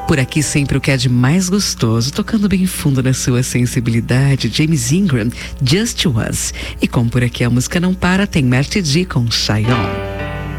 Por aqui sempre o que é de mais gostoso, tocando bem fundo na sua sensibilidade, James Ingram, Just Was. E como por aqui a música não para, tem Merty D com Shy On.